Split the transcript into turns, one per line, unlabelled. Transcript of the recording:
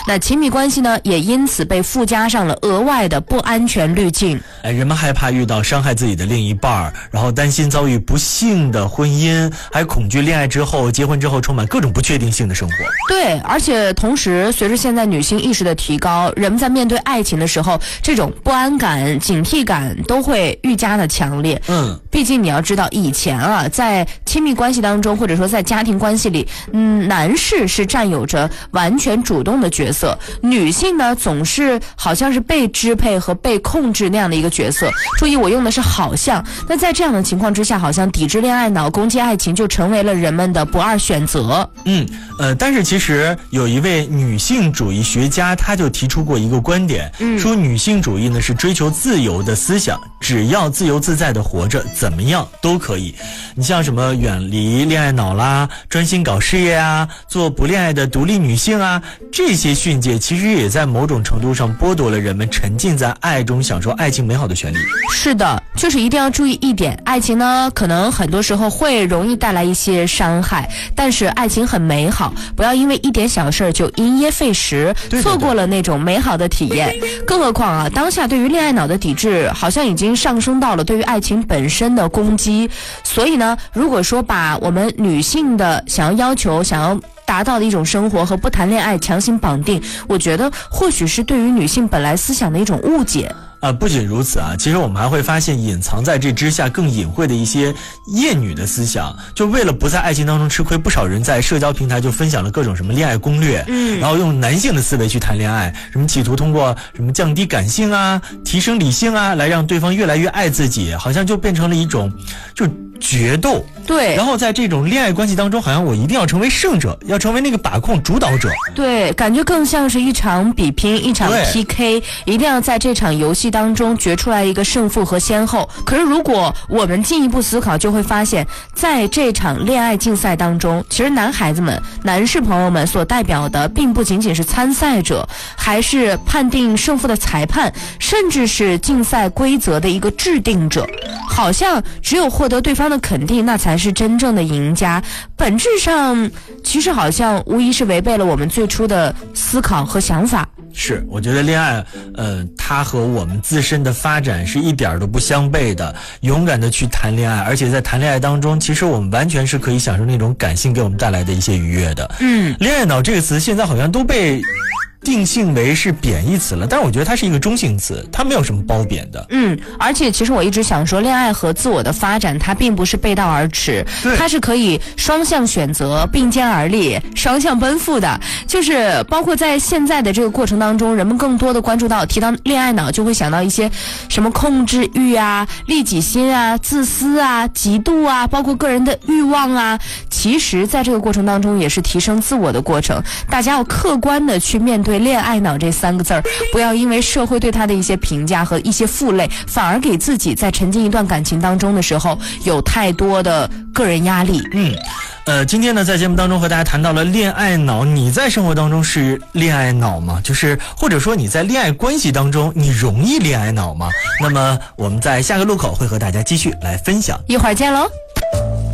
那亲密关系呢，也因此被附加上了额外的不安全滤镜。
人们害怕遇到伤害自己的另一半，然后担心遭遇不幸的婚姻，还恐惧恋爱之后、结婚之后充满各种不确定性的生活。
对，而且同时，随着现在女性意识的提高，人们在面对爱情的时候，这种不安感、警惕感都会愈加的强烈。毕竟你要知道，以前啊，在亲密关系当中，或者说在家庭关系里，男士是占有着完全主动的角色，女性呢总是好像是被支配和被控制那样的一个角色。注意，我用的是好像。那在这样的情况之下，好像抵制恋爱脑、攻击爱情就成为了人们的不二选择。
但是其实有一位女性主义学家，他就提出过一个观点，说女性主义呢是追求自由的思想，只要自由自在的活着，怎么样都可以。你像什么远离恋爱脑啦，专心搞事业啊，做不恋爱的独立女性啊，这些训诫其实也在某种程度上剥夺了人们沉浸在爱中享受爱情美好的权利。
是的，就是一定要注意一点，爱情呢可能很多时候会容易带来一些伤害，但是爱情很美好，不要因为一点小事就因噎废食，错过了那种美好的体验。更何况啊，当下对于恋爱脑的抵制好像已经上升到了对于爱情本身的攻击。所以呢，如果说把我们女性的想要达到的一种生活和不谈恋爱强行绑定，我觉得或许是对于女性本来思想的一种误解。
不仅如此啊，其实我们还会发现隐藏在这之下更隐晦的一些厌女的思想。就为了不在爱情当中吃亏，不少人在社交平台就分享了各种什么恋爱攻略，然后用男性的思维去谈恋爱，什么企图通过什么降低感性啊、提升理性啊，来让对方越来越爱自己，好像就变成了一种就决斗。
对，
然后在这种恋爱关系当中，好像我一定要成为胜者，要成为那个把控主导者。
对，感觉更像是一场比拼，一场 PK， 一定要在这场游戏当中决出来一个胜负和先后。可是如果我们进一步思考，就会发现在这场恋爱竞赛当中，其实男孩子们、男士朋友们所代表的并不仅仅是参赛者，还是判定胜负的裁判，甚至是竞赛规则的一个制定者。好像只有获得对方的肯定，那才是真正的赢家。本质上其实好像无疑是违背了我们最初的思考和想法。
是，我觉得恋爱它和我们自身的发展是一点都不相悖的。勇敢的去谈恋爱，而且在谈恋爱当中，其实我们完全是可以享受那种感性给我们带来的一些愉悦的。恋爱脑这个词现在好像都被定性为是贬义词了，但是我觉得它是一个中性词，它没有什么褒贬的。
而且其实我一直想说，恋爱和自我的发展它并不是背道而驰，它是可以双向选择、并肩而立、双向奔赴的。就是包括在现在的这个过程当中，人们更多的关注到，提到恋爱脑就会想到一些什么控制欲啊、利己心啊、自私啊、嫉妒啊，包括个人的欲望啊。其实在这个过程当中也是提升自我的过程，大家要客观的去面对恋爱脑这3个字儿，不要因为社会对他的一些评价和一些负累，反而给自己在沉浸一段感情当中的时候有太多的个人压力。
今天呢，在节目当中和大家谈到了恋爱脑，你在生活当中是恋爱脑吗？就是或者说你在恋爱关系当中，你容易恋爱脑吗？那么我们在下个路口会和大家继续来分享，
一会儿见喽。